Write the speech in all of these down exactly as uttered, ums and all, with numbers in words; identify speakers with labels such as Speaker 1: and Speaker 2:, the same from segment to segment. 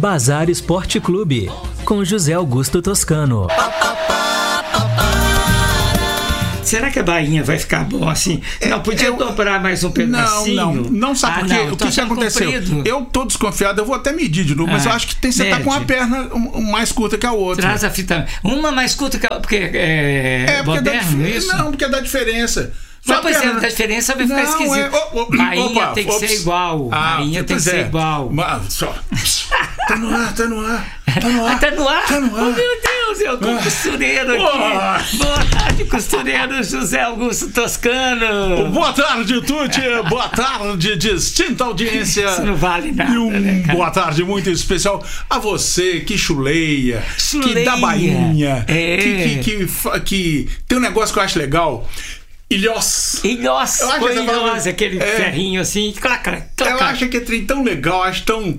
Speaker 1: Bazar Esporte Clube, com José Augusto Toscano.
Speaker 2: Será que a bainha vai ficar bom assim? Não, podia eu, dobrar mais um pedacinho?
Speaker 3: Não, não, não sabe
Speaker 2: ah,
Speaker 3: por quê?
Speaker 2: Não,
Speaker 3: o que, que aconteceu?
Speaker 2: Comprido.
Speaker 3: Eu tô desconfiado, eu vou até medir de novo, ah, mas eu acho que tem, você mede. Tá com uma perna mais curta que a outra.
Speaker 2: Traz a fita. Uma mais curta que a outra, porque é, é porque moderno,
Speaker 3: dá,
Speaker 2: isso?
Speaker 3: Não, porque dá diferença.
Speaker 2: Só pois perna... é, da diferença vai ficar não, esquisito. É... Oh, oh, bainha opa, tem que ops. ser igual. Ah, bainha tem que ser é. igual.
Speaker 3: Mas, só. Tá no ar, tá no ar. Tá no ar.
Speaker 2: Tá no ar?
Speaker 3: Tá no ar.
Speaker 2: Oh, meu Deus, eu tô ah. costureiro aqui. Oh. Boa tarde, costureiro José Augusto Toscano.
Speaker 3: Boa tarde, Tuti. Boa tarde, distinta audiência.
Speaker 2: Isso não vale nada.
Speaker 3: E um
Speaker 2: né,
Speaker 3: boa tarde muito especial a você que chuleia,
Speaker 2: chuleia.
Speaker 3: que dá bainha,
Speaker 2: é.
Speaker 3: que, que, que, que tem um negócio que eu acho legal. Ilhós.
Speaker 2: Ilhós. Foi Ilhós, aquele é, ferrinho assim. Clac, clac,
Speaker 3: eu acho que é trem tão legal, acho tão...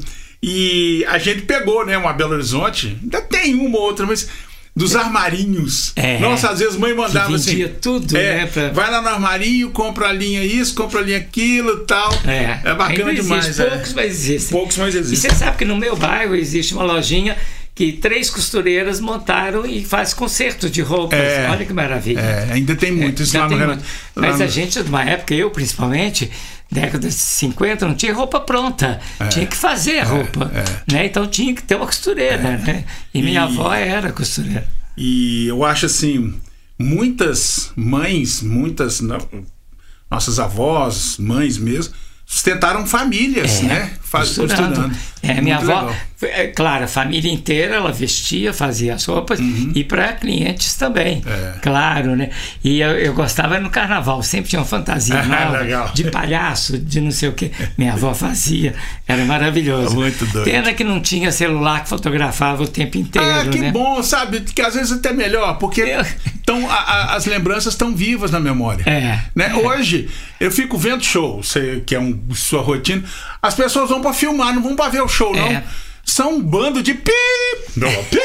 Speaker 3: E a gente pegou, né, uma Belo Horizonte. Ainda tem uma ou outra, mas... Dos armarinhos. É, nossa, às vezes mãe mandava
Speaker 2: que vendia
Speaker 3: assim.
Speaker 2: tudo,
Speaker 3: é,
Speaker 2: né? Pra...
Speaker 3: Vai lá no armarinho, compra a linha isso, compra a linha aquilo e tal.
Speaker 2: É,
Speaker 3: é bacana
Speaker 2: existe,
Speaker 3: demais.
Speaker 2: Poucos,
Speaker 3: é.
Speaker 2: mas existem.
Speaker 3: Poucos, mas existem.
Speaker 2: E você sabe que no meu bairro existe uma lojinha que três costureiras montaram e faz conserto de roupas. É, olha que maravilha.
Speaker 3: É, ainda tem muito isso é, lá no Renato.
Speaker 2: Mas
Speaker 3: lá
Speaker 2: a gente, numa época, eu principalmente, década de cinquenta, não tinha roupa pronta. É, tinha que fazer a roupa. É, é. Né? Então tinha que ter uma costureira. É. Né? E minha e, avó era costureira.
Speaker 3: E eu acho assim, muitas mães, muitas nossas avós, mães mesmo, sustentaram famílias,
Speaker 2: é,
Speaker 3: né? Faz,
Speaker 2: costurando. É, minha avó, legal. É, claro, a família inteira, ela vestia, fazia as roupas, uhum. e para clientes também, é. Claro, né? E eu, eu gostava no carnaval, sempre tinha uma fantasia nova, de palhaço, de não sei o que. Minha avó fazia, era maravilhoso.
Speaker 3: Muito doido.
Speaker 2: Pena que não tinha celular que fotografava o tempo inteiro,
Speaker 3: ah, que
Speaker 2: né?
Speaker 3: bom, sabe? Que às vezes até melhor, porque eu... tão, a, a, as lembranças estão vivas na memória.
Speaker 2: É.
Speaker 3: Né?
Speaker 2: É.
Speaker 3: Hoje, eu fico vendo show, sei, que é um, sua rotina, as pessoas vão para filmar, não vão para ver o show, não. É. São um bando de pi! Não, pi!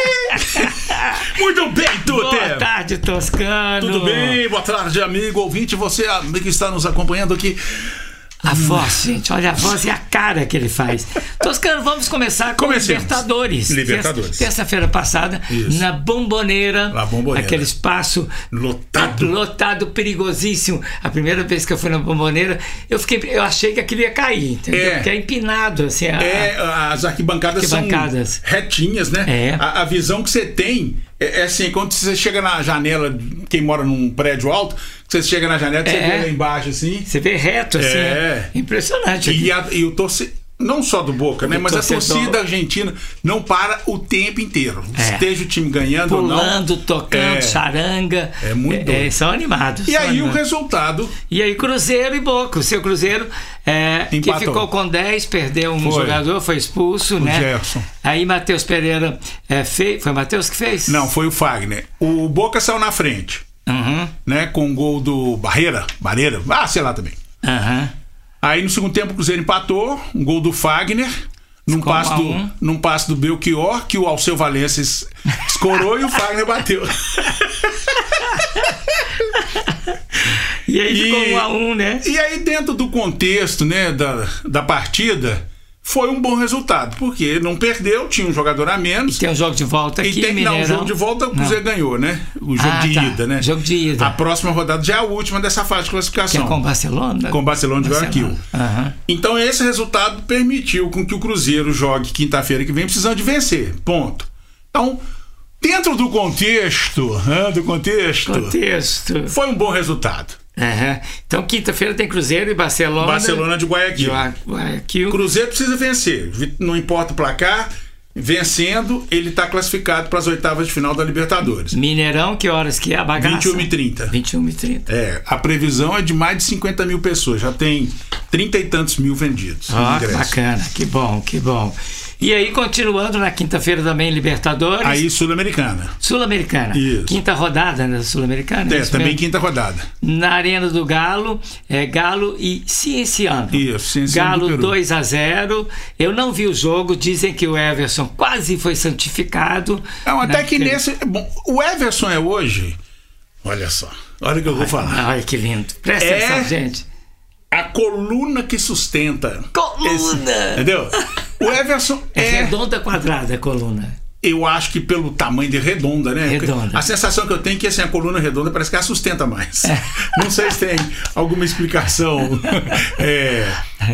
Speaker 3: Muito bem, Tuti!
Speaker 2: Boa tarde, Toscano!
Speaker 3: Tudo bem? Boa tarde, amigo ouvinte, você que está nos acompanhando aqui.
Speaker 2: A voz, gente, olha a voz e a cara que ele faz. Toscano, vamos começar com
Speaker 3: Comecemos.
Speaker 2: Libertadores.
Speaker 3: Libertadores.
Speaker 2: Terça-feira passada, isso. na Bomboneira,
Speaker 3: La Bomboneira,
Speaker 2: aquele espaço
Speaker 3: lotado,
Speaker 2: lotado, perigosíssimo. A primeira vez que eu fui na Bomboneira, eu fiquei, eu achei que aquilo ia cair, entendeu?
Speaker 3: É.
Speaker 2: Porque é empinado, assim. A,
Speaker 3: é, as arquibancadas, arquibancadas. são retinhas, né?
Speaker 2: É.
Speaker 3: A, a visão que você tem é, é assim, quando você chega na janela, quem mora num prédio alto, você chega na janela, você é. vê lá embaixo assim.
Speaker 2: Você vê reto assim.
Speaker 3: É.
Speaker 2: É impressionante.
Speaker 3: E, a, e o torcedor, não só do Boca, né? Mas torcedor... a torcida argentina não para o tempo inteiro. É. Esteja o time ganhando
Speaker 2: Pulando,
Speaker 3: ou não.
Speaker 2: Pulando, tocando, é. charanga.
Speaker 3: É muito
Speaker 2: é, é, São animados.
Speaker 3: E
Speaker 2: são
Speaker 3: aí
Speaker 2: animados.
Speaker 3: O resultado.
Speaker 2: E aí Cruzeiro e Boca. O seu Cruzeiro, é, que ficou com dez, perdeu um foi. jogador, foi expulso,
Speaker 3: o
Speaker 2: né?
Speaker 3: Gerson.
Speaker 2: Aí Matheus Pereira é, fez. Foi o Matheus que fez?
Speaker 3: Não, foi o Fagner. O Boca saiu na frente.
Speaker 2: Uhum.
Speaker 3: Né, com o gol do Barreira, Barreira, ah, sei lá também.
Speaker 2: Uhum.
Speaker 3: Aí no segundo tempo o Cruzeiro empatou, um gol do Fagner, num passe do, um. num passe do Belchior, que o Alceu Valença escorou e o Fagner bateu.
Speaker 2: E aí ficou um a um, né?
Speaker 3: E aí dentro do contexto, né, da, da partida, foi um bom resultado, porque não perdeu, tinha um jogador a menos.
Speaker 2: E tem um jogo de volta aqui,
Speaker 3: e tem, Não, o jogo de volta o Cruzeiro ganhou, né? O jogo
Speaker 2: ah,
Speaker 3: de
Speaker 2: tá.
Speaker 3: ida, né?
Speaker 2: Jogo de ida.
Speaker 3: A próxima rodada já é a última dessa fase de classificação.
Speaker 2: Que é com o Barcelona?
Speaker 3: Com o Barcelona de Guayaquil.
Speaker 2: Uhum.
Speaker 3: Então esse resultado permitiu com que o Cruzeiro jogue quinta-feira que vem precisando de vencer, ponto. Então, dentro do contexto, né, do contexto,
Speaker 2: contexto,
Speaker 3: foi um bom resultado.
Speaker 2: Uhum. Então quinta-feira tem Cruzeiro e Barcelona.
Speaker 3: Barcelona de Guayaquil.
Speaker 2: Guayaquil.
Speaker 3: Cruzeiro precisa vencer, não importa o placar, vencendo, ele está classificado para as oitavas de final da Libertadores.
Speaker 2: Mineirão, que horas que é a bagaça?
Speaker 3: vinte e uma e trinta.
Speaker 2: vinte e uma e trinta.
Speaker 3: É, a previsão é de mais de cinquenta mil pessoas, já tem trinta e tantos mil vendidos.
Speaker 2: Ó, oh, bacana, que bom, que bom. E aí, continuando na quinta-feira também, Libertadores.
Speaker 3: Aí, Sul-Americana.
Speaker 2: Sul-Americana.
Speaker 3: Isso.
Speaker 2: Quinta rodada da Sul-Americana.
Speaker 3: É, também mesmo? Quinta rodada.
Speaker 2: Na Arena do Galo, é Galo e Cienciano.
Speaker 3: Isso, Cienciano
Speaker 2: Galo dois a zero. Eu não vi o jogo, dizem que o Everson quase foi santificado.
Speaker 3: Não, até que nesse... Bom, o Everson é hoje... Olha só, olha o que eu vou
Speaker 2: ai,
Speaker 3: falar.
Speaker 2: Olha que lindo. Presta
Speaker 3: é
Speaker 2: atenção, gente.
Speaker 3: A coluna que sustenta.
Speaker 2: Coluna!
Speaker 3: Esse, entendeu? O Everson
Speaker 2: é...
Speaker 3: é...
Speaker 2: redonda quadrada a coluna?
Speaker 3: Eu acho que pelo tamanho de redonda, né?
Speaker 2: Redonda.
Speaker 3: A sensação que eu tenho é que assim, a coluna redonda parece que ela sustenta mais. É. Não sei se tem alguma explicação é,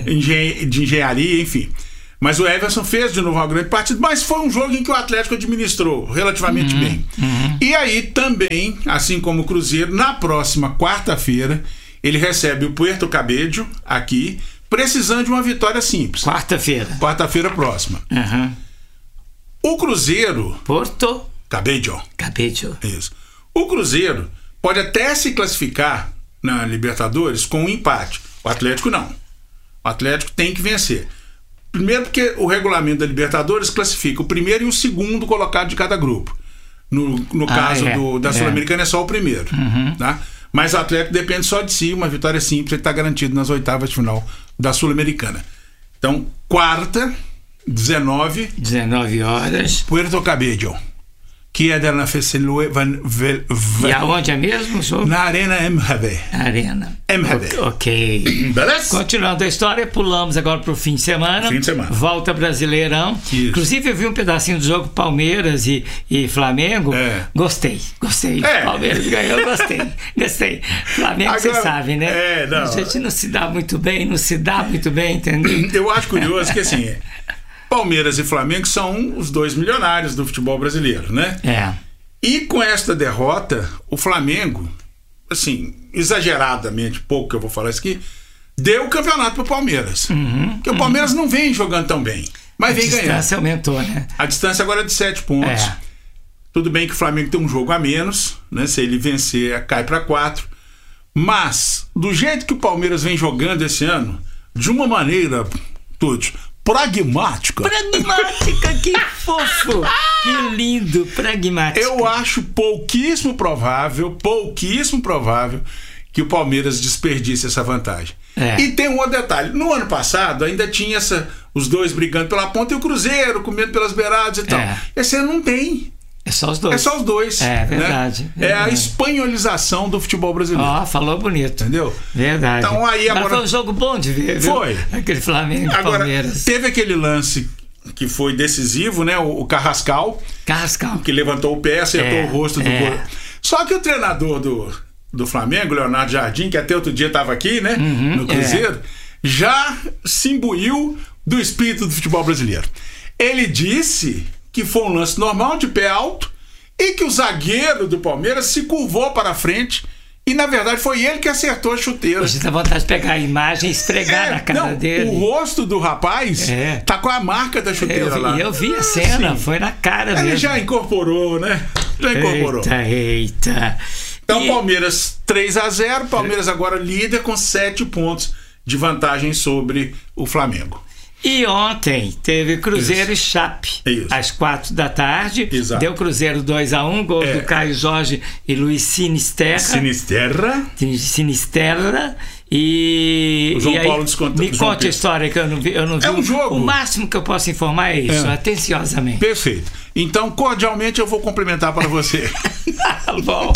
Speaker 3: de engenharia, enfim. Mas o Everson fez de novo uma grande partida, mas foi um jogo em que o Atlético administrou relativamente
Speaker 2: uhum,
Speaker 3: bem.
Speaker 2: Uhum.
Speaker 3: E aí também, assim como o Cruzeiro, na próxima quarta-feira, ele recebe o Puerto Cabello aqui, precisando de uma vitória simples.
Speaker 2: Quarta-feira.
Speaker 3: Quarta-feira próxima.
Speaker 2: Uhum.
Speaker 3: O Cruzeiro...
Speaker 2: Porto
Speaker 3: Cabello.
Speaker 2: Cabello.
Speaker 3: Isso. O Cruzeiro pode até se classificar na Libertadores com um empate. O Atlético não. O Atlético tem que vencer. Primeiro porque o regulamento da Libertadores classifica o primeiro e o segundo colocado de cada grupo. No, no ah, caso é, do, da é. Sul-Americana é só o primeiro. Uhum. Tá? Mas o Atlético depende só de si. Uma vitória simples, ele está garantido nas oitavas de final da Sul-Americana. Então, quarta... dezenove
Speaker 2: horas.
Speaker 3: Puerto Cabello. Que é da na Fecilue.
Speaker 2: E aonde é mesmo? Sou?
Speaker 3: Na Arena M H B.
Speaker 2: Arena.
Speaker 3: M H B.
Speaker 2: Ok.
Speaker 3: Beleza?
Speaker 2: Continuando a história, pulamos agora para o fim de semana.
Speaker 3: Fim de semana.
Speaker 2: Volta Brasileirão. Isso. Inclusive, eu vi um pedacinho do jogo Palmeiras e, e Flamengo. É. Gostei. Gostei. É. Palmeiras ganhou, gostei. Gostei. Flamengo, agora, você sabe, né?
Speaker 3: É, não.
Speaker 2: A gente não se dá muito bem, não se dá muito bem, entendeu?
Speaker 3: Eu acho curioso que assim. Palmeiras e Flamengo são os dois milionários do futebol brasileiro, né?
Speaker 2: É.
Speaker 3: E com esta derrota, o Flamengo, assim, exageradamente pouco que eu vou falar isso aqui, deu o campeonato pro Palmeiras.
Speaker 2: Uhum,
Speaker 3: porque
Speaker 2: uhum.
Speaker 3: o Palmeiras não vem jogando tão bem, mas
Speaker 2: a
Speaker 3: vem ganhando. A
Speaker 2: distância aumentou, né?
Speaker 3: A distância agora é de sete pontos. É. Tudo bem que o Flamengo tem um jogo a menos, né? Se ele vencer, cai para quatro. Mas, do jeito que o Palmeiras vem jogando esse ano, de uma maneira, todos... pragmática.
Speaker 2: Pragmática, que fofo. Que lindo, pragmática.
Speaker 3: Eu acho pouquíssimo provável, pouquíssimo provável que o Palmeiras desperdice essa vantagem. É. E tem um outro detalhe. No ano passado ainda tinha essa, os dois brigando pela ponta e o Cruzeiro comendo pelas beiradas e tal. É. Esse ano não tem.
Speaker 2: É só os dois.
Speaker 3: É só os dois.
Speaker 2: É verdade.
Speaker 3: Né?
Speaker 2: verdade.
Speaker 3: É a espanholização do futebol brasileiro.
Speaker 2: Ó, oh, falou bonito.
Speaker 3: Entendeu?
Speaker 2: Verdade.
Speaker 3: Então aí agora...
Speaker 2: Mas foi um jogo bom de ver, viu?
Speaker 3: Foi.
Speaker 2: Aquele Flamengo e
Speaker 3: agora,
Speaker 2: Palmeiras.
Speaker 3: Teve aquele lance que foi decisivo, né? O, o Carrascal.
Speaker 2: Carrascal.
Speaker 3: Que levantou o pé, acertou
Speaker 2: é,
Speaker 3: o rosto do
Speaker 2: é.
Speaker 3: gol. Só que o treinador do, do Flamengo, Leonardo Jardim, que até outro dia estava aqui, né?
Speaker 2: Uhum,
Speaker 3: no Cruzeiro, é. já se imbuiu do espírito do futebol brasileiro. Ele disse que foi um lance normal, de pé alto, e que o zagueiro do Palmeiras se curvou para a frente e, na verdade, foi ele que acertou a chuteira.
Speaker 2: Hoje dá vontade de pegar a imagem e esfregar é, na cara
Speaker 3: não,
Speaker 2: dele.
Speaker 3: O rosto do rapaz é. tá com a marca da chuteira
Speaker 2: eu vi,
Speaker 3: lá.
Speaker 2: Eu vi a cena, Sim. foi na cara
Speaker 3: ele mesmo.
Speaker 2: Ele
Speaker 3: já incorporou, né? Já incorporou.
Speaker 2: Eita, eita.
Speaker 3: Então,
Speaker 2: e...
Speaker 3: Palmeiras três a zero, Palmeiras agora líder com sete pontos de vantagem sobre o Flamengo.
Speaker 2: E ontem teve Cruzeiro
Speaker 3: Isso.
Speaker 2: e Chape,
Speaker 3: Isso.
Speaker 2: às quatro da tarde.
Speaker 3: Exato.
Speaker 2: Deu Cruzeiro dois a um, gol é. do Caio Jorge e Luiz Sinisterra.
Speaker 3: Sinisterra.
Speaker 2: Sinisterra. E.
Speaker 3: O João
Speaker 2: e aí,
Speaker 3: Paulo descontou.
Speaker 2: Me conta a história que eu não vi. Eu não vi.
Speaker 3: É um jogo.
Speaker 2: O máximo que eu posso informar é isso, é. atenciosamente.
Speaker 3: Perfeito. Então, cordialmente, eu vou complementar para você.
Speaker 2: Tá bom.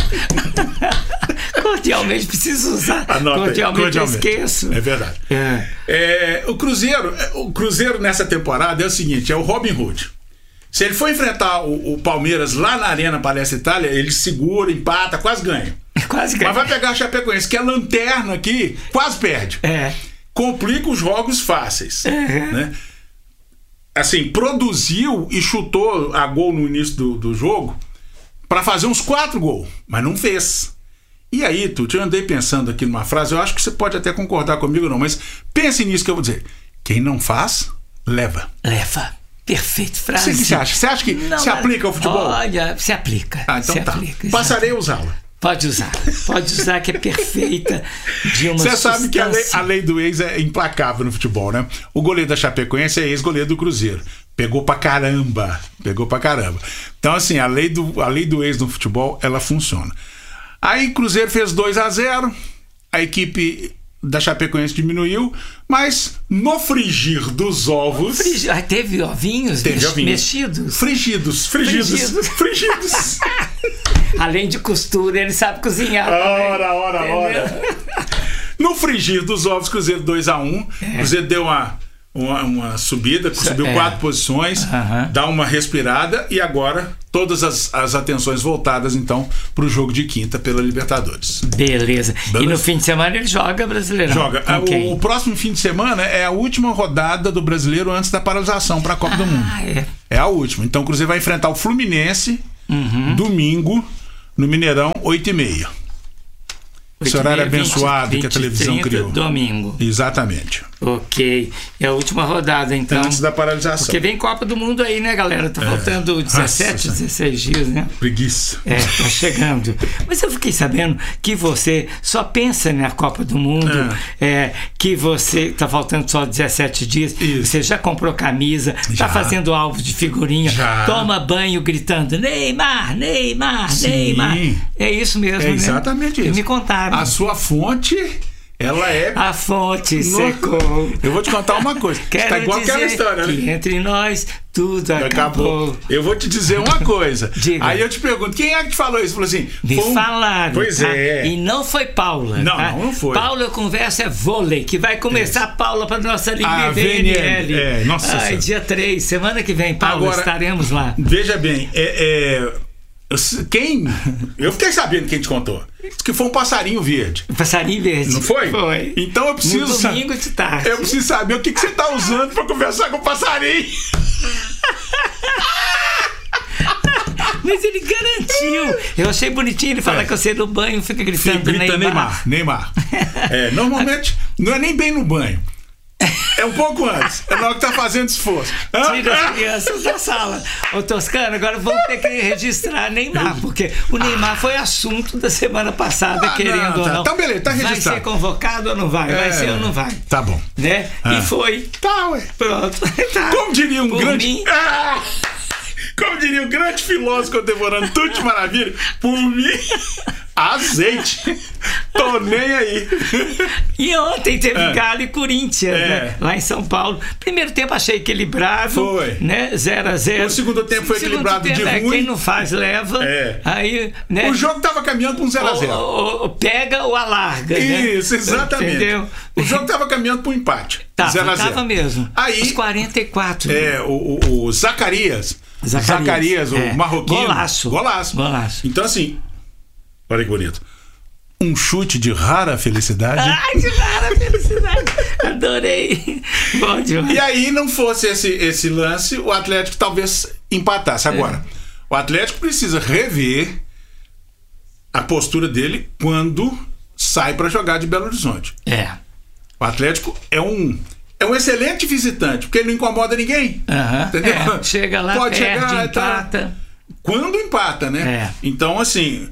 Speaker 2: Cordialmente preciso usar.
Speaker 3: Anota
Speaker 2: cordialmente,
Speaker 3: aí, cordialmente
Speaker 2: eu esqueço.
Speaker 3: É verdade.
Speaker 2: É.
Speaker 3: É, o Cruzeiro, o Cruzeiro nessa temporada é o seguinte: é o Robin Hood. Se ele for enfrentar o, o Palmeiras lá na Arena Palestra Itália, ele segura, empata, quase ganha.
Speaker 2: Quase ganha.
Speaker 3: Mas vai pegar a Chapecoense, que é lanterna aqui, quase perde.
Speaker 2: É.
Speaker 3: Complica os jogos fáceis.
Speaker 2: É.
Speaker 3: Né? Assim, produziu e chutou a gol no início do, do jogo para fazer uns quatro gols, mas não fez. E aí, Tuti, eu andei pensando aqui numa frase, eu acho que você pode até concordar comigo ou não, mas pense nisso que eu vou dizer. Quem não faz, leva.
Speaker 2: Leva. Perfeito, frase.
Speaker 3: O que você acha? Você acha que não, se aplica ao futebol?
Speaker 2: Olha, se aplica.
Speaker 3: Ah, então
Speaker 2: se
Speaker 3: tá.
Speaker 2: Aplica,
Speaker 3: Passarei a usá-la.
Speaker 2: Pode usar. Pode usar, que é perfeita. De uma
Speaker 3: Você sabe
Speaker 2: substância.
Speaker 3: que a lei, a lei do ex é implacável no futebol, né? O goleiro da Chapecoense é ex-goleiro do Cruzeiro. Pegou pra caramba. Pegou pra caramba. Então, assim, a lei do, a lei do ex no futebol, ela funciona. Aí, Cruzeiro fez dois a zero. A equipe da Chapecoense diminuiu, mas no frigir dos ovos...
Speaker 2: Frigi... Ah, teve ovinhos,
Speaker 3: teve
Speaker 2: mex...
Speaker 3: ovinhos
Speaker 2: mexidos?
Speaker 3: Frigidos, frigidos, frigidos. frigidos.
Speaker 2: Além de costura, ele sabe cozinhar.
Speaker 3: Ora, ora, ora. No frigir dos ovos, Cruzeiro dois a um. É. Cruzeiro deu uma, uma, uma subida, subiu
Speaker 2: é.
Speaker 3: quatro posições, uhum. dá uma respirada e agora todas as, as atenções voltadas então para o jogo de quinta pela Libertadores.
Speaker 2: Beleza. Beleza. E no fim de semana ele joga Brasileirão.
Speaker 3: Joga. O, o próximo fim de semana é a última rodada do Brasileiro antes da paralisação para a Copa ah, do Mundo. É. é a última. Então o Cruzeiro vai enfrentar o Fluminense uhum. domingo no Mineirão, oito e meia. Esse horário abençoado vinte, que a televisão trinta, criou.
Speaker 2: Domingo.
Speaker 3: Exatamente.
Speaker 2: Ok. É a última rodada, então.
Speaker 3: Antes da paralisação.
Speaker 2: Porque vem Copa do Mundo aí, né, galera? Tá faltando é. dezessete, Nossa, dezesseis dias, né?
Speaker 3: Preguiça.
Speaker 2: É, tá chegando. Mas eu fiquei sabendo que você só pensa na Copa do Mundo, é. É, que você tá faltando só dezessete dias, isso. Você já comprou camisa, já. Tá fazendo alvo de figurinha, já. Toma banho gritando Neymar, Neymar, Sim. Neymar. É isso mesmo,
Speaker 3: é
Speaker 2: né?
Speaker 3: Exatamente isso.
Speaker 2: E me contaram.
Speaker 3: A sua fonte, ela é...
Speaker 2: A fonte no... secou.
Speaker 3: Eu vou te contar uma coisa.
Speaker 2: Quero
Speaker 3: tá igual
Speaker 2: dizer
Speaker 3: aquela história,
Speaker 2: que
Speaker 3: né?
Speaker 2: entre nós tudo acabou. acabou.
Speaker 3: Eu vou te dizer uma coisa.
Speaker 2: Diga.
Speaker 3: Aí eu te pergunto, quem é que te falou isso? Falou assim...
Speaker 2: Me
Speaker 3: um...
Speaker 2: falaram.
Speaker 3: Pois
Speaker 2: tá?
Speaker 3: é.
Speaker 2: E não foi Paula.
Speaker 3: Não,
Speaker 2: tá?
Speaker 3: não, não foi.
Speaker 2: Paula, eu converso é vôlei, que vai começar, é. Paula, para nossa Liga
Speaker 3: ah,
Speaker 2: V N L.
Speaker 3: É, nossa
Speaker 2: Ai, dia três, semana que vem, Paula, Agora, estaremos lá.
Speaker 3: Veja bem, é... é... Quem? Eu fiquei sabendo quem te contou. Que foi um passarinho verde.
Speaker 2: Passarinho verde.
Speaker 3: Não foi?
Speaker 2: Foi.
Speaker 3: Então eu preciso.
Speaker 2: No domingo de tarde.
Speaker 3: Eu preciso saber o que, que você está usando para conversar com o passarinho.
Speaker 2: Mas ele garantiu. Eu achei bonitinho ele falar é. que você no banho fica gritando
Speaker 3: Fica grita
Speaker 2: Neymar.
Speaker 3: Neymar. Neymar. É, normalmente não é nem bem no banho. É um pouco antes. É na hora que tá fazendo esforço.
Speaker 2: Tira as crianças da sala. Ô Toscano, agora vamos ter que registrar Neymar, porque o Neymar foi assunto da semana passada, ah, querendo não, tá. ou não.
Speaker 3: Então, beleza, tá registrado.
Speaker 2: Vai ser convocado ou não vai? Vai é, ser ou não vai?
Speaker 3: Tá bom.
Speaker 2: Né? Ah. E foi.
Speaker 3: Tá, ué.
Speaker 2: Pronto. Tá.
Speaker 3: Como diria um
Speaker 2: Por
Speaker 3: grande.
Speaker 2: Mim...
Speaker 3: Ah! Como diria um grande filósofo contemporâneo, tudo de maravilha, por mim, azeite. Tô nem aí.
Speaker 2: E ontem teve
Speaker 3: é.
Speaker 2: Galo e Corinthians, é. né? Lá em São Paulo. Primeiro tempo achei equilibrado.
Speaker 3: Foi.
Speaker 2: Né? zero a zero.
Speaker 3: O segundo tempo foi segundo equilibrado tempo, de é, ruim.
Speaker 2: Quem não faz, leva.
Speaker 3: É.
Speaker 2: Aí, né?
Speaker 3: O jogo tava caminhando para um zero a zero.
Speaker 2: O, o, pega ou alarga.
Speaker 3: Isso,
Speaker 2: né?
Speaker 3: exatamente.
Speaker 2: Entendeu?
Speaker 3: O jogo tava caminhando para um empate.
Speaker 2: Tava,
Speaker 3: zero a zero.
Speaker 2: Tava mesmo.
Speaker 3: Aí,
Speaker 2: os quarenta e quatro.
Speaker 3: É, o, o, o Zacarias.
Speaker 2: Zacarias,
Speaker 3: Zacarias
Speaker 2: é.
Speaker 3: o marroquino.
Speaker 2: Golaço.
Speaker 3: Golaço.
Speaker 2: Golaço.
Speaker 3: Então, assim, olha que bonito. Um chute de rara felicidade.
Speaker 2: Ai, de rara felicidade. Adorei. Bom demais.
Speaker 3: E aí, não fosse esse, esse lance, o Atlético talvez empatasse. Agora, é. o Atlético precisa rever a postura dele quando sai para jogar de Belo Horizonte.
Speaker 2: É.
Speaker 3: O Atlético é um... É um excelente visitante, porque ele não incomoda ninguém.
Speaker 2: Uhum,
Speaker 3: entendeu?
Speaker 2: É, chega lá,
Speaker 3: pode
Speaker 2: perde,
Speaker 3: chegar,
Speaker 2: empata.
Speaker 3: Tá, quando empata, né?
Speaker 2: É.
Speaker 3: Então, assim,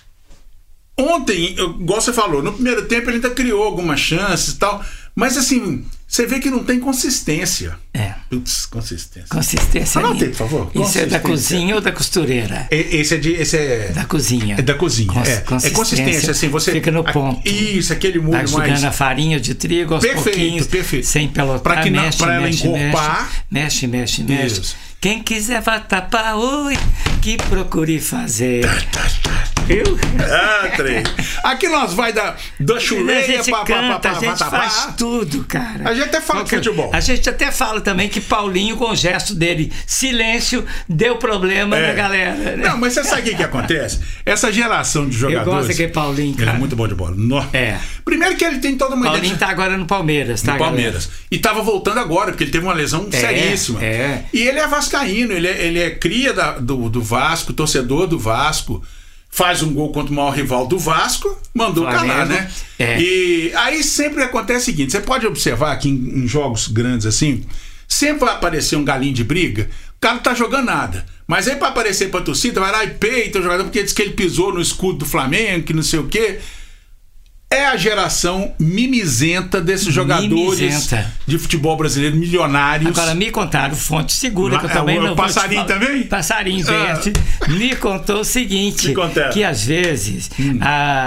Speaker 3: ontem, igual você falou, no primeiro tempo ele ainda criou algumas chances e tal, mas assim, você vê que não tem consistência.
Speaker 2: É.
Speaker 3: Putz, consistência.
Speaker 2: Consistência.
Speaker 3: Anota aí, por favor.
Speaker 2: Isso é da cozinha ou da costureira?
Speaker 3: Esse é de. Esse é
Speaker 2: da cozinha.
Speaker 3: É da cozinha.
Speaker 2: Cons
Speaker 3: é.
Speaker 2: Consistência.
Speaker 3: É consistência, assim, você.
Speaker 2: Fica no ponto.
Speaker 3: Isso, aquele molho
Speaker 2: mais. Vai jogando a farinha de trigo aos
Speaker 3: perfeito,
Speaker 2: pouquinhos.
Speaker 3: Perfeito.
Speaker 2: Sem pelotar.
Speaker 3: Pra, que não,
Speaker 2: mexe,
Speaker 3: pra ela
Speaker 2: mexe,
Speaker 3: encorpar.
Speaker 2: Mexe, mexe, mexe. mexe. Quem quiser vatapá, oi, que procure fazer. Viu?
Speaker 3: Ah, três. Aqui nós vai da, da chuleia
Speaker 2: a gente
Speaker 3: pra,
Speaker 2: canta,
Speaker 3: pra, pra,
Speaker 2: a gente
Speaker 3: pra,
Speaker 2: faz
Speaker 3: pra,
Speaker 2: tudo, cara.
Speaker 3: A gente até fala
Speaker 2: Qualquer...
Speaker 3: de futebol.
Speaker 2: A gente até fala também que Paulinho, com o gesto dele, silêncio, deu problema é. na galera. Né?
Speaker 3: Não, mas você sabe o que, que acontece? Essa geração de jogadores...
Speaker 2: Eu gosto daquele Paulinho, cara.
Speaker 3: Ele é muito bom de bola. No...
Speaker 2: É.
Speaker 3: Primeiro que ele tem toda uma...
Speaker 2: Paulinho tá agora no Palmeiras, tá?
Speaker 3: No Palmeiras.
Speaker 2: Galera?
Speaker 3: E tava voltando agora, porque ele teve uma lesão
Speaker 2: é,
Speaker 3: seríssima.
Speaker 2: É.
Speaker 3: E ele é vascaíno, ele é, ele é cria da, do, do Vasco, torcedor do Vasco. Faz um gol contra o maior rival do Vasco, mandou Flamengo, calar, né?
Speaker 2: É.
Speaker 3: E aí sempre acontece o seguinte: você pode observar que em, em jogos grandes assim, sempre vai aparecer um galinho de briga, o cara não tá jogando nada. Mas aí pra aparecer pra torcida, vai lá e peita o jogador, porque diz que ele pisou no escudo do Flamengo, que não sei o quê. É a geração mimizenta desses jogadores mimizenta. de futebol brasileiro, milionários.
Speaker 2: Agora, me contaram, fonte segura, que eu também é, o não
Speaker 3: passarinho
Speaker 2: vou te
Speaker 3: também?
Speaker 2: Passarinho verde. Ah. Me contou o seguinte, que às vezes hum. a,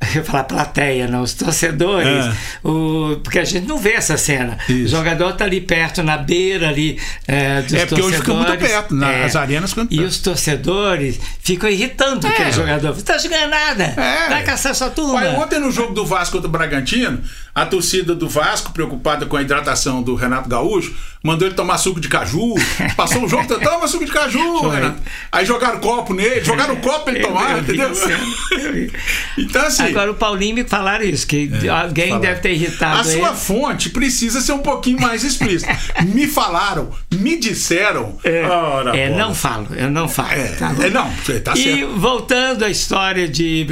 Speaker 2: eu ia falar plateia, não, os torcedores, é. o, porque a gente não vê essa cena. Isso. O jogador tá ali perto, na beira ali é, dos
Speaker 3: é, porque
Speaker 2: torcedores.
Speaker 3: hoje fica muito perto, nas
Speaker 2: é,
Speaker 3: arenas ficam
Speaker 2: E os torcedores ficam irritando é. aquele jogador. Você tá jogando nada, é. vai caçar sua turma.
Speaker 3: Olha, ontem no jogo do Vasco contra o Bragantino, a torcida do Vasco, preocupada com a hidratação do Renato Gaúcho, mandou ele tomar suco de caju, passou o jogo, toma suco de caju, Renato. Aí jogaram copo nele, jogaram o copo pra ele tomar, entendeu? Então assim...
Speaker 2: Agora o Paulinho me falaram isso, que é, alguém falaram. deve ter irritado
Speaker 3: A sua
Speaker 2: ele.
Speaker 3: fonte precisa ser um pouquinho mais explícita. Me falaram, me disseram...
Speaker 2: É, Ora, é não falo, eu não falo.
Speaker 3: É,
Speaker 2: tá
Speaker 3: é não, tá certo.
Speaker 2: E voltando à história de